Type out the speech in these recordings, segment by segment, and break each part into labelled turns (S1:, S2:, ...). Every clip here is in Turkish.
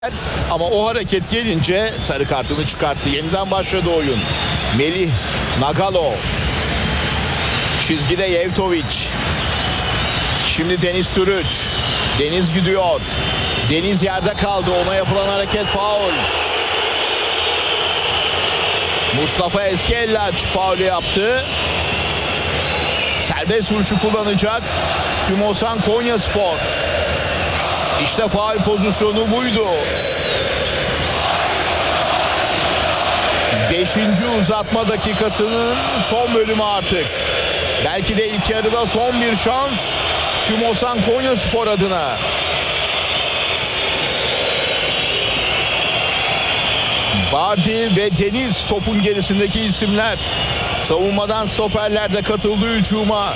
S1: Ama o hareket gelince sarı kartını çıkarttı. Yeniden başladı oyun. Melih Nagalo. Çizgide Yevtoviç. Şimdi Deniz Türüç. Deniz gidiyor. Deniz yerde kaldı. Ona yapılan hareket faul. Mustafa Eskellaç faulü yaptı. Serbest vuruşu kullanacak Tümosan Konyaspor. İşte faul pozisyonu buydu. 5. uzatma dakikasının son bölümü artık. Belki de ilk yarıda son bir şans Tümosan Konyaspor adına. Bardi ve Deniz topun gerisindeki isimler. Savunmadan stoperler de katıldı hücuma.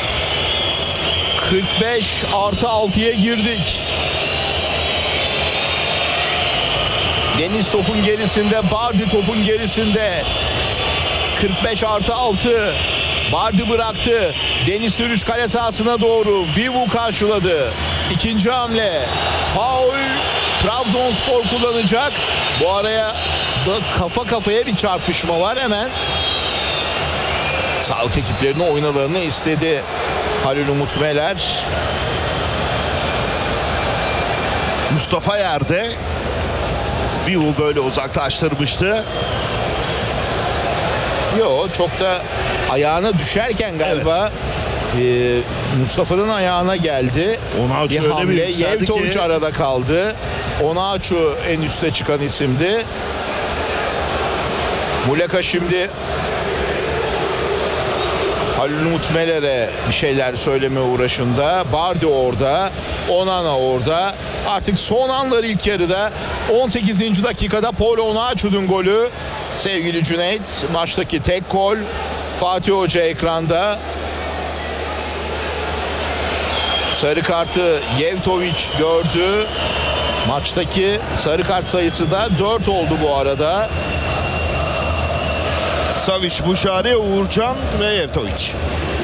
S1: 45+6'ya girdik. Deniz topun gerisinde, Bardi topun gerisinde. 45+6. Bardi bıraktı. Deniz Türüç kale sahasına doğru. Vivu karşıladı. İkinci hamle. Faul. Trabzonspor kullanacak. Bu araya da kafa kafaya bir çarpışma var hemen. Sağlık ekiplerinin oynalarını istedi Halil Umut Meler.
S2: Mustafa yerde. Vivu böyle uzaklaştırmıştı.
S1: Yo, çok da ayağına düşerken galiba Mustafa'nın ayağına geldi.
S2: Onaçu
S1: Bir
S2: öyle
S1: hamle.
S2: bir yükseldi
S1: Yevtoviç
S2: ki.
S1: arada kaldı. Onaçu en üste çıkan isimdi. Muleka şimdi Halil Umut Meler'e bir şeyler söyleme uğraşında. Bardi orada. Onana orada. Artık son anlar ilk yarıda. 18. dakikada Paul Onaçu'nun golü. Sevgili Cüneyt, maçtaki tek gol. Fatih Hoca ekranda. Sarı kartı Yevtoviç gördü. Maçtaki sarı kart sayısı da 4 oldu bu arada.
S2: Savic, Buşari, Uğurcan ve Yevtoviç.